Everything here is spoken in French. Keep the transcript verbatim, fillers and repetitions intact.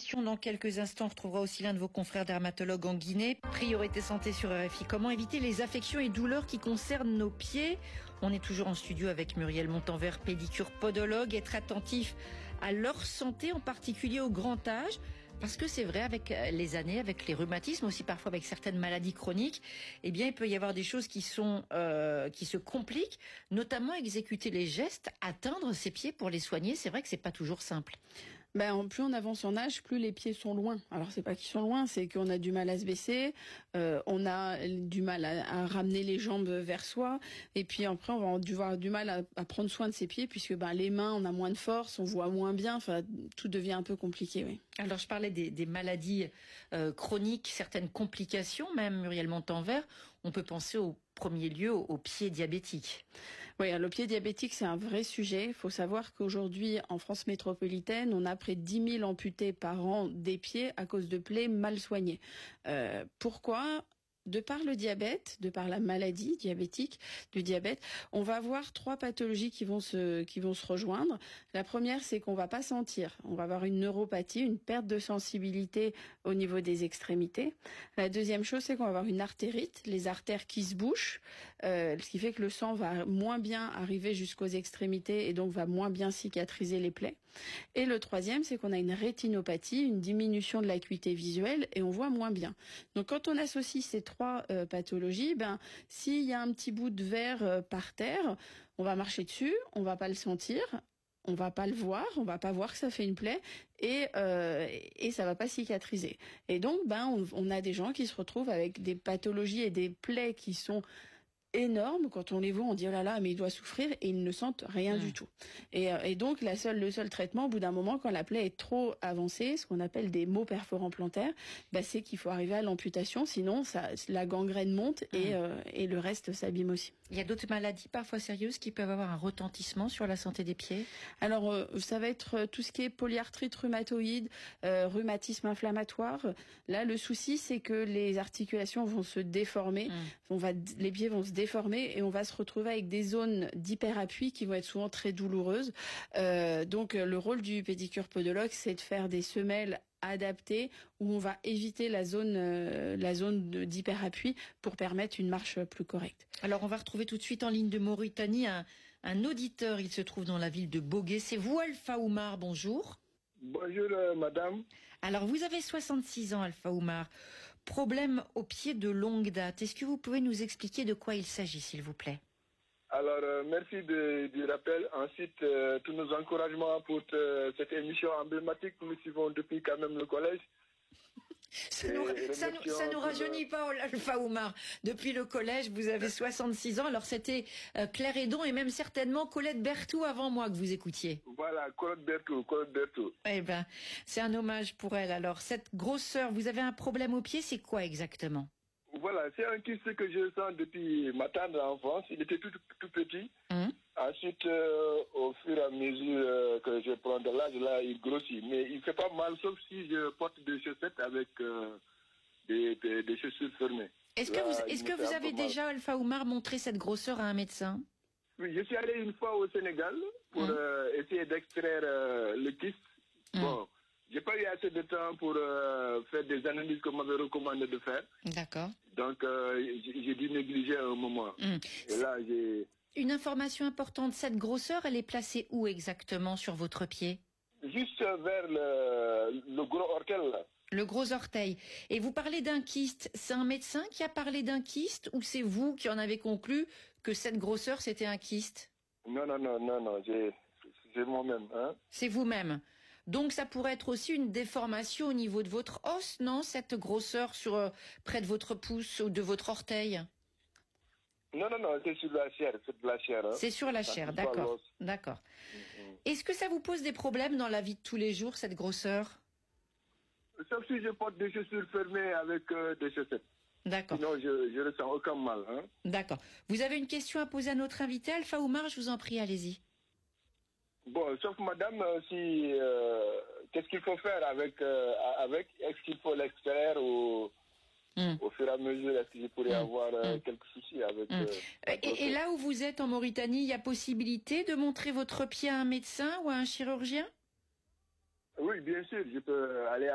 question dans quelques instants. On retrouvera aussi l'un de vos confrères dermatologues en Guinée. Priorité santé sur R F I. Comment éviter les affections et douleurs qui concernent nos pieds? On est toujours en studio avec Muriel Montanvert, pédicure podologue. Être attentif à leur santé, en particulier au grand âge. Parce que c'est vrai, avec les années, avec les rhumatismes, aussi parfois avec certaines maladies chroniques, eh bien, il peut y avoir des choses qui sont euh, qui se compliquent, notamment exécuter les gestes, atteindre ses pieds pour les soigner. C'est vrai que c'est pas toujours simple. Ben, plus on avance en âge, plus les pieds sont loin. Alors c'est pas qu'ils sont loin, c'est qu'on a du mal à se baisser, euh, on a du mal à, à ramener les jambes vers soi, et puis après on va avoir du mal à, à prendre soin de ses pieds puisque ben les mains, on a moins de force, on voit moins bien. Enfin, tout devient un peu compliqué. Oui. Alors je parlais des, des maladies euh, chroniques, certaines complications, même Muriel Montanvert. On peut penser au premier lieu au, au pied diabétique. Oui, le pied diabétique, c'est un vrai sujet. Il faut savoir qu'aujourd'hui, en France métropolitaine, on a près de dix mille amputés par an des pieds à cause de plaies mal soignées. Euh, pourquoi ? De par le diabète, de par la maladie diabétique, du diabète, on va avoir trois pathologies qui vont se qui vont se rejoindre. La première, c'est qu'on va pas sentir. On va avoir une neuropathie, une perte de sensibilité au niveau des extrémités. La deuxième chose, c'est qu'on va avoir une artérite, les artères qui se bouchent, euh, ce qui fait que le sang va moins bien arriver jusqu'aux extrémités et donc va moins bien cicatriser les plaies. Et le troisième, c'est qu'on a une rétinopathie, une diminution de l'acuité visuelle et on voit moins bien. Donc quand on associe ces trois trois euh, pathologies, ben s'il y a un petit bout de verre euh, par terre, on va marcher dessus, on va pas le sentir, on va pas le voir, on va pas voir que ça fait une plaie et euh, et ça va pas cicatriser. Et donc ben on, on a des gens qui se retrouvent avec des pathologies et des plaies qui sont énormes. Quand on les voit, on dit oh là là, mais il doit souffrir et ils ne sentent rien mmh. du tout. Et, et donc la seule, le seul traitement, au bout d'un moment, quand la plaie est trop avancée, ce qu'on appelle des maux perforants plantaires, bah, c'est qu'il faut arriver à l'amputation, sinon ça, la gangrène monte et, mmh. euh, et le reste s'abîme aussi. Il y a d'autres maladies parfois sérieuses qui peuvent avoir un retentissement sur la santé des pieds. Alors euh, ça va être tout ce qui est polyarthrite rhumatoïde, euh, rhumatisme inflammatoire. Là, le souci, c'est que les articulations vont se déformer, mmh. on va, les pieds vont se déformer et on va se retrouver avec des zones d'hyperappui qui vont être souvent très douloureuses. Euh, donc le rôle du pédicure podologue, c'est de faire des semelles adaptées où on va éviter la zone euh, la zone d'hyperappui pour permettre une marche plus correcte. Alors on va retrouver tout de suite en ligne de Mauritanie un, un auditeur. Il se trouve dans la ville de Bogué. C'est vous, Alpha Oumar, bonjour. Bonjour euh, madame. Alors vous avez soixante-six ans, Alpha Oumar. Problème au pied de longue date. Est-ce que vous pouvez nous expliquer de quoi il s'agit, s'il vous plaît? Alors euh, merci de, du rappel. Ensuite, euh, tous nos encouragements pour euh, cette émission emblématique que nous suivons depuis quand même le collège. Ça nous, ça, nous, ça nous rajeunit pas, Alpha Oumar. Depuis le collège, vous avez soixante-six ans. Alors c'était euh, Claire Hédon et même certainement Colette Berthoud avant moi que vous écoutiez. Voilà, Colette Berthoud, Colette Berthoud. Eh ben, c'est un hommage pour elle. Alors cette grosseur, vous avez un problème au pied, c'est quoi exactement? Voilà, c'est un kyste que je sens depuis ma tendre enfance. Il était tout, tout petit. Mmh. Ensuite, euh, au fur et à mesure euh, que je prends de l'âge, là, il grossit. Mais il fait pas mal, sauf si je porte des chaussettes avec euh, des, des, des chaussures fermées. Est-ce que là, vous, est-ce que vous avez déjà, Alpha Oumar, montré cette grosseur à un médecin? Oui, je suis allé une fois au Sénégal pour mmh. euh, essayer d'extraire euh, le kyste. Mmh. Bon, j'ai pas eu assez de temps pour euh, faire des analyses qu'on m'avait recommandé de faire. D'accord. Donc, euh, j'ai dû négliger un moment. Mmh. Et là, j'ai... Une information importante, cette grosseur, elle est placée où exactement sur votre pied? Juste vers le, le gros orteil, là. Le gros orteil. Et vous parlez d'un kyste. C'est un médecin qui a parlé d'un kyste ou c'est vous qui en avez conclu que cette grosseur, c'était un kyste? Non, non, non, non, non, j'ai, c'est moi-même. Hein. C'est vous-même. Donc ça pourrait être aussi une déformation au niveau de votre os, non? Cette grosseur sur euh, près de votre pouce ou de votre orteil? Non, non, non, c'est sur la chair, c'est de la chair. Hein. C'est sur la chair, d'accord, d'accord. Mm-hmm. Est-ce que ça vous pose des problèmes dans la vie de tous les jours, cette grosseur? Sauf si je porte des chaussures fermées avec euh, des chaussettes. D'accord. Sinon, je je ressens aucun mal. Hein. D'accord. Vous avez une question à poser à notre invité, Alpha Oumar, je vous en prie, allez-y. Bon, sauf madame, euh, si euh, qu'est-ce qu'il faut faire avec euh, avec est-ce qu'il faut l'extraire ou mm. au fur et à mesure est-ce que je pourrais mm. avoir euh, mm. quelques soucis avec mm. euh, et, et là où vous êtes en Mauritanie, il y a possibilité de montrer votre pied à un médecin ou à un chirurgien? Oui, bien sûr, je peux aller